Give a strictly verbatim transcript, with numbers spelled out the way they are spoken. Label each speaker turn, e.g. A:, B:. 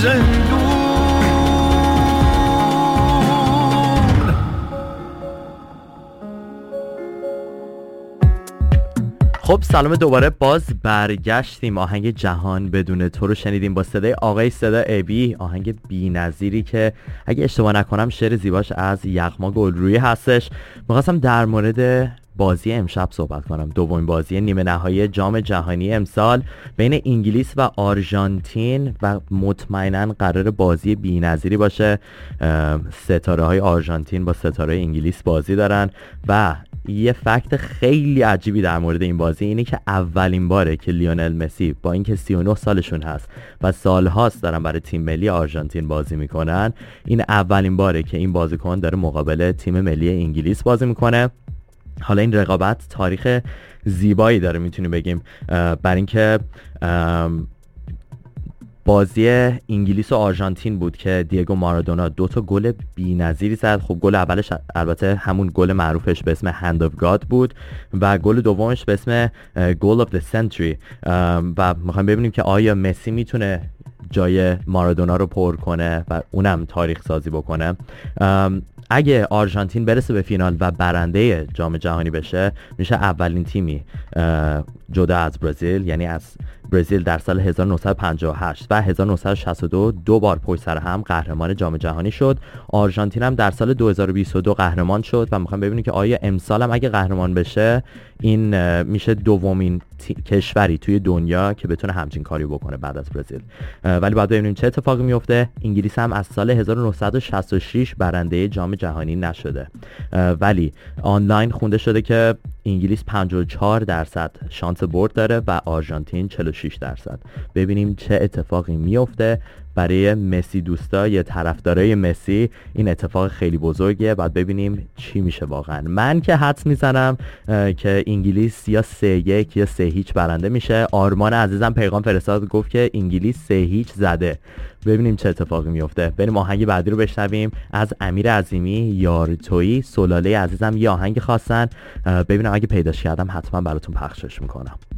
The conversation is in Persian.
A: زندون.
B: خب سلام دوباره، باز برگشتیم. آهنگ جهان بدون تو رو شنیدیم با صدای آقای صدا ابی، آهنگ بی‌نظیری که اگه اشتباه نکنم شعر زیباش از یغما گلرویی هستش. می‌خواستم در مورد بازی امشب صحبت کنم، دومین بازی نیمه نهایی جام جهانی امسال بین انگلیس و آرژانتین و مطمئناً قرار بازی بی‌نظیری باشه. ستاره های آرژانتین با ستاره انگلیس بازی دارن و یه فکت خیلی عجیبی در مورد این بازی اینه که اولین باره که لیونل مسی با اینکه سی و نه سالشون هست و سالهاست دارن برای تیم ملی آرژانتین بازی میکنن، این اولین باره که این بازیکن داره مقابل تیم ملی انگلیس بازی میکنه. حالا این رقابت تاریخ زیبایی داره میتونیم بگیم، بر اینکه بازی انگلیس و آرژانتین بود که دیگو مارادونا دو تا گل بی‌نظیری زد. خب گل اولش البته همون گل معروفش به اسم هند آف گاد بود و گل دومش به اسم گل آف the century و میخوایم ببینیم که آیا مسی میتونه جای مارادونا رو پر کنه و اونم تاریخ سازی بکنه. اگه آرژانتین برسه به فینال و برنده جام جهانی بشه، میشه اولین تیمی جدا از برزیل، یعنی از برزیل در سال هزار و نهصد و پنجاه و هشت و هزار و نهصد و شصت و دو دو بار پشت سر هم قهرمان جام جهانی شد. آرژانتین هم در سال دو هزار و بیست و دو قهرمان شد و میخوام ببینیم که آیا امسال هم اگه قهرمان بشه این میشه دومین کشوری توی دنیا که بتونه همچین کاری بکنه بعد از برزیل. ولی باید ببینیم چه اتفاقی میفته. انگلیس هم از سال هزار و نهصد و شصت و شش برنده جام جهانی نشده، ولی آنلاین خونده شده که انگلیس پنجاه و چهار درصد شانس برد داره و آرژانتین چهل و شش درصد. ببینیم چه اتفاقی میفته. برای مسی دوستا یا طرفدارای مسی این اتفاق خیلی بزرگه، بعد ببینیم چی میشه واقعا. من که حدس میزنم که انگلیس یا سه یک یا سه هیچ برنده میشه. آرمان عزیزم پیغام فرستاد گفت که انگلیس سه هیچ زده. ببینیم چه اتفاقی میفته. بریم آهنگ بعدی رو بشنویم از امیر عظیمی، یار تویی. سلاله عزیزم یه آهنگ خواستن، ببینم اگه پیداش کردم حتما براتون پخشش میکنم.